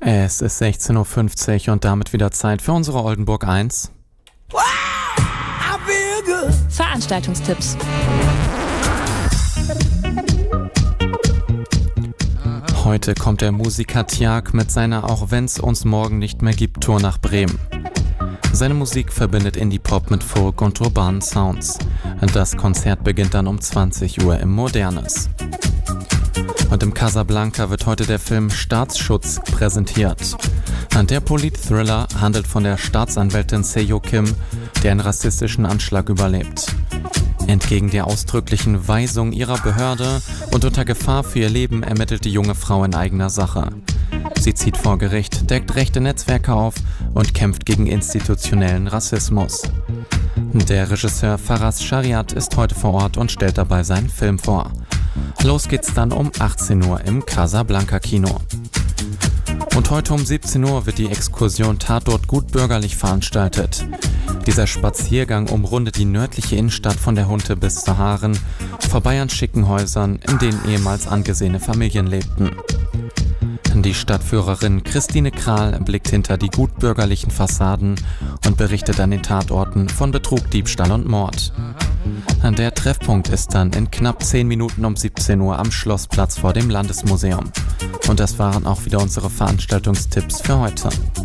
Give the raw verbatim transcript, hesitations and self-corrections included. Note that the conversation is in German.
Es ist sechzehn Uhr fünfzig und damit wieder Zeit für unsere Oldenburg eins. Veranstaltungstipps. Heute kommt der Musiker Tjag mit seiner Auch wenn's uns morgen nicht mehr gibt Tour nach Bremen. Seine Musik verbindet Indie-Pop mit Folk und urbanen Sounds. Das Konzert beginnt dann um zwanzig Uhr im Modernes. Und im Casablanca wird heute der Film Staatsschutz präsentiert. Der Polit-Thriller handelt von der Staatsanwältin Seo Kim, die einen rassistischen Anschlag überlebt. Entgegen der ausdrücklichen Weisung ihrer Behörde und unter Gefahr für ihr Leben ermittelt die junge Frau in eigener Sache. Sie zieht vor Gericht, deckt rechte Netzwerke auf und kämpft gegen institutionellen Rassismus. Der Regisseur Faraz Shariat ist heute vor Ort und stellt dabei seinen Film vor. Los geht's dann um achtzehn Uhr im Casablanca-Kino. Und heute um siebzehn Uhr wird die Exkursion Tatort gut bürgerlich veranstaltet. Dieser Spaziergang umrundet die nördliche Innenstadt von der Hunte bis zur Haaren, vorbei an schicken Häusern, in denen ehemals angesehene Familien lebten. Die Stadtführerin Christine Kral blickt hinter die gutbürgerlichen Fassaden und berichtet an den Tatorten von Betrug, Diebstahl und Mord. Der Treffpunkt ist dann in knapp zehn Minuten um siebzehn Uhr am Schlossplatz vor dem Landesmuseum. Und das waren auch wieder unsere Veranstaltungstipps für heute.